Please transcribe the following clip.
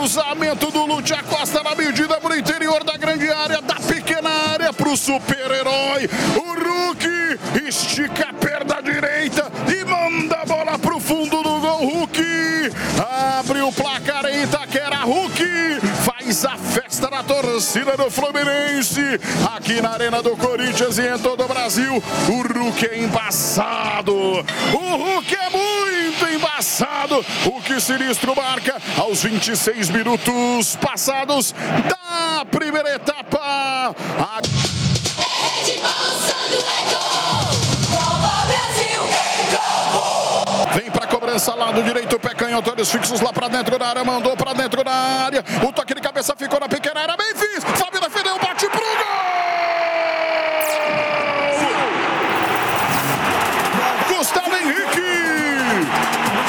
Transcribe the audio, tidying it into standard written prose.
Cruzamento do Lúcio Acosta na medida pro interior da grande área, da pequena área pro super-herói. O Hulk estica a perna direita e manda a bola pro fundo do gol. Hulk abre o placar em Itaquera. Hulk faz a festa na torcida do Fluminense aqui na Arena do Corinthians e em todo o Brasil. O Hulk é embaçado. O Hulk é muito embaçado. O que sinistro marca aos 26 minutos passados da primeira etapa. Vem pra cobrança, lado direito, pé canhoto, olhos fixos lá pra dentro da área, mandou pra dentro da área. O toque de cabeça ficou na pequena área, bem fiz.